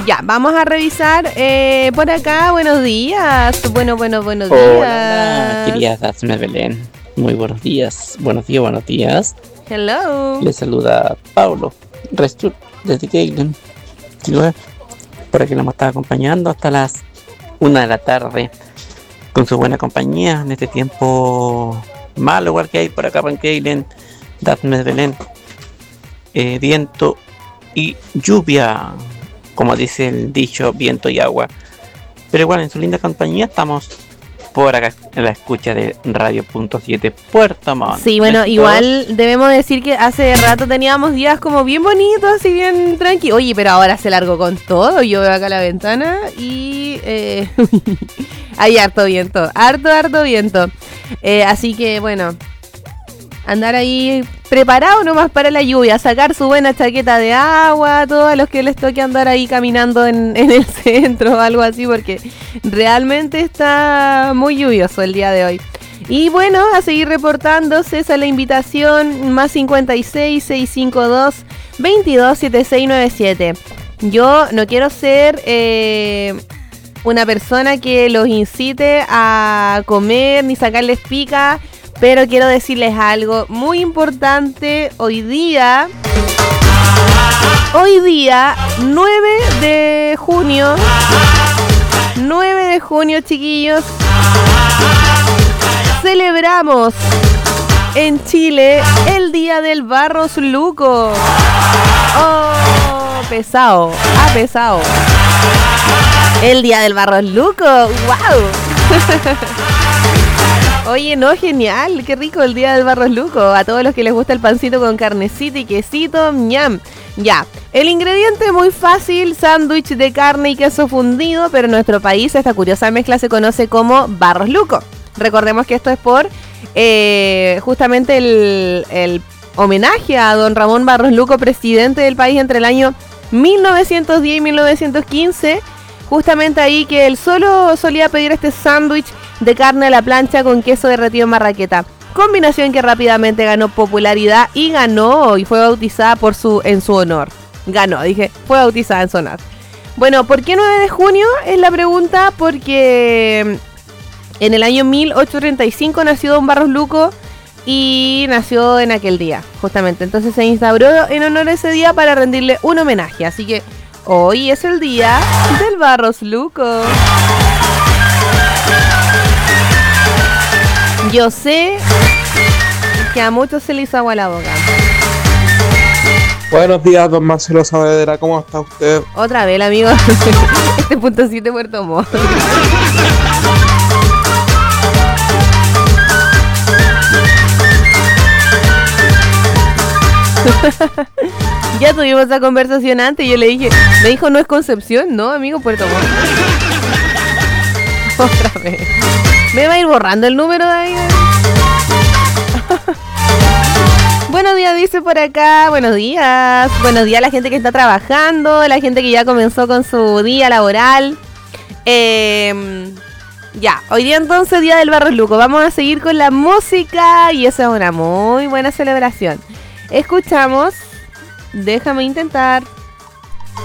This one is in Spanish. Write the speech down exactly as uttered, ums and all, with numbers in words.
Ya, vamos a revisar eh, por acá. Buenos días. Bueno, bueno, buenos días. Hola, querida Daphne Belén. Muy buenos días. Buenos días, buenos días. Hello. Les saluda Paulo Restur desde Keilen, por aquí nos está acompañando hasta las una de la tarde con su buena compañía en este tiempo malo, igual que hay por acá en Keilen, Daphne Belén. Eh, viento y lluvia, como dice el dicho, viento y agua. Pero igual en su linda compañía estamos por acá en la escucha de Radio Punto siete Puerto Montt. Sí, bueno, igual debemos decir que hace rato teníamos días como bien bonitos, así bien tranquilos. Oye, pero ahora se largó con todo. Yo veo acá la ventana y eh, hay harto viento, harto, harto viento. Eh, así que bueno, andar ahí preparado nomás para la lluvia, sacar su buena chaqueta de agua, a todos los que les toque andar ahí caminando en, en el centro o algo así, porque realmente está muy lluvioso el día de hoy. Y bueno, a seguir reportándose, esa es la invitación, más cincuenta y seis, seiscientos cincuenta y dos, veintidós, setenta y seis noventa y siete. Yo no quiero ser eh, una persona que los incite a comer ni sacarles pica, pero quiero decirles algo muy importante. Hoy día, hoy día, nueve de junio, nueve de junio, chiquillos, celebramos en Chile el Día del Barros Luco. Oh, pesado, ah, pesado. El Día del Barros Luco, wow. Oye, no, genial, qué rico el Día del Barros Luco. A todos los que les gusta el pancito con carnecita y quesito, ñam. Ya, el ingrediente es muy fácil, sándwich de carne y queso fundido, pero en nuestro país esta curiosa mezcla se conoce como Barros Luco. Recordemos que esto es por eh, justamente el, el homenaje a don Ramón Barros Luco, presidente del país entre el año mil novecientos diez y mil novecientos quince. Justamente ahí que él solo solía pedir este sándwich de carne a la plancha con queso derretido en marraqueta. Combinación que rápidamente ganó popularidad y ganó y fue bautizada por su en su honor. Ganó, dije, fue bautizada en su honor. Bueno, ¿por qué nueve de junio? Es la pregunta, porque en el año mil ochocientos treinta y cinco nació don Barros Luco y nació en aquel día, justamente. Entonces se instauró en honor a ese día para rendirle un homenaje. Así que hoy es el día del Barros Luco. Yo sé que a muchos se les hizo agua la boca. Buenos días, don Marcelo Saavedra, ¿cómo está usted? Otra vez, amigo. Este punto siete Puerto Montt. Ya tuvimos esa conversación antes y yo le dije, me dijo no es Concepción, no, amigo, Puerto Montt. Otra vez. Me va a ir borrando el número de ahí. Buenos días, dice por acá. Buenos días. Buenos días a la gente que está trabajando, la gente que ya comenzó con su día laboral. Eh, ya, hoy día entonces Día del Barros Luco. Vamos a seguir con la música y esa es una muy buena celebración. Escuchamos Déjame Intentar.